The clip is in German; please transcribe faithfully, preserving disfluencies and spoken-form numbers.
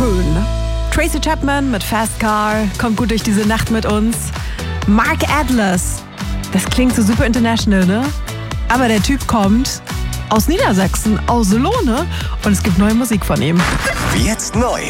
schön. Tracy Chapman mit Fast Car kommt gut durch diese Nacht mit uns. Mark Atlas, das klingt so super international, ne? Aber der Typ kommt aus Niedersachsen, aus Lohne, und es gibt neue Musik von ihm. Jetzt neu.